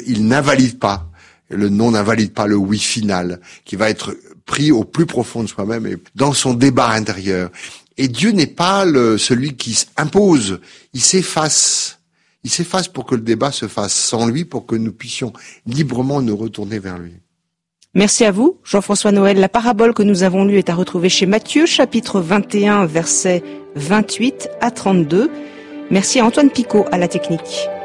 il n'invalide pas. Le non n'invalide pas le oui final, qui va être pris au plus profond de soi-même et dans son débat intérieur. Et Dieu n'est pas celui qui impose, il s'efface. Il s'efface pour que le débat se fasse sans lui, pour que nous puissions librement nous retourner vers lui. Merci à vous, Jean-François Noël. La parabole que nous avons lue est à retrouver chez Matthieu, chapitre 21, versets 28 à 32. Merci à Antoine Picot à la technique.